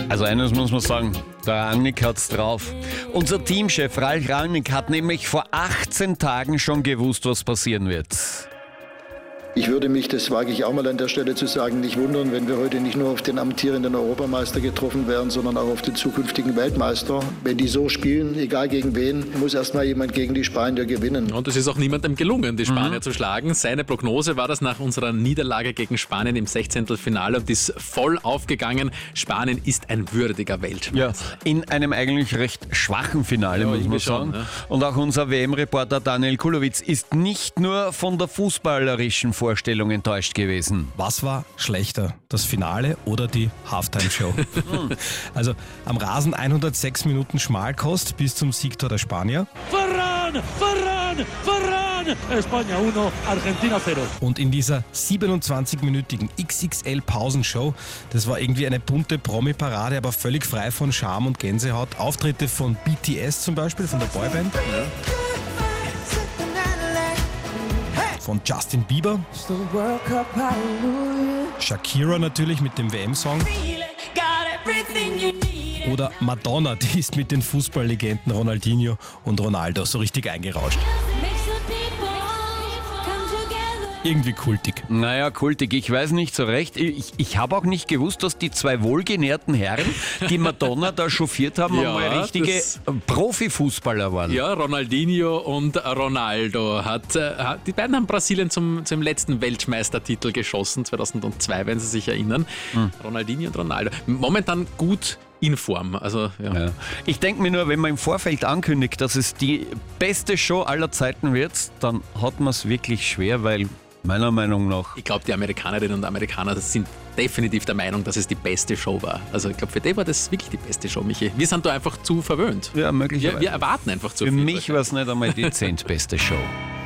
Also eines muss man sagen, der Rangnick hat's drauf. Unser Teamchef Ralf Rangnick hat nämlich vor 18 Tagen schon gewusst, was passieren wird. Ich würde mich, das wage ich auch mal an der Stelle zu sagen, nicht wundern, wenn wir heute nicht nur auf den amtierenden Europameister getroffen wären, sondern auch auf den zukünftigen Weltmeister. Wenn die so spielen, egal gegen wen, muss erstmal jemand gegen die Spanier gewinnen. Und es ist auch niemandem gelungen, die Spanier zu schlagen. Seine Prognose war das nach unserer Niederlage gegen Spanien im 16. Finale und ist voll aufgegangen. Spanien ist ein würdiger Weltmeister. Ja, in einem eigentlich recht schwachen Finale, muss man sagen. schon, ja. Und auch unser WM-Reporter Daniel Kulowitz ist nicht nur von der fußballerischen Vorstellung enttäuscht gewesen. Was war schlechter, das Finale oder die Halftime-Show? Also am Rasen 106 Minuten Schmalkost bis zum Siegtor der Spanier. Ferran! España 1, Argentina 0. Und in dieser 27-minütigen XXL-Pausenshow, das war irgendwie eine bunte Promi-Parade, aber völlig frei von Charme und Gänsehaut. Auftritte von BTS zum Beispiel, von der Boyband. Von Justin Bieber. Shakira natürlich mit dem WM-Song. Oder Madonna, die ist mit den Fußballlegenden Ronaldinho und Ronaldo so richtig eingerauscht. Irgendwie kultig. Naja, kultig. Ich weiß nicht so recht. Ich habe auch nicht gewusst, dass die zwei wohlgenährten Herren, die Madonna da chauffiert haben, Ja, mal richtige Profifußballer waren. Ja, Ronaldinho und Ronaldo. Die beiden haben Brasilien zum letzten Weltmeistertitel geschossen, 2002, wenn Sie sich erinnern. Ronaldinho und Ronaldo. Momentan gut in Form. Also, ja. Ja. Ich denke mir nur, wenn man im Vorfeld ankündigt, dass es die beste Show aller Zeiten wird, dann hat man es wirklich schwer, weil meiner Meinung nach... Ich glaube, die Amerikanerinnen und Amerikaner sind definitiv der Meinung, dass es die beste Show war. Also ich glaube, für die war das wirklich die beste Show, Michi. Wir sind da einfach zu verwöhnt. Ja, möglicherweise. Wir erwarten einfach zu Für viel. mich war es nicht einmal die 10. beste Show.